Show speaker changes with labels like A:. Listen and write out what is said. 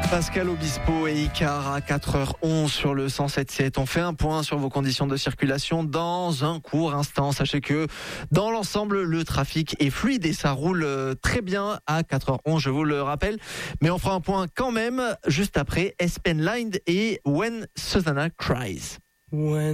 A: Pascal Obispo et Icar à 4h11 sur le 107.7. On fait un point sur vos conditions de circulation dans un court instant. Sachez que dans l'ensemble, le trafic est fluide et ça roule très bien à 4h11, je vous le rappelle. Mais on fera un point quand même juste après Espen Line et When Susanna Cries.